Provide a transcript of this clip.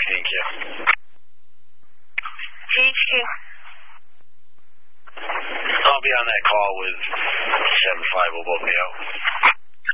Thank you. GHQ. I'll be on that call with 7-5. We'll both be out.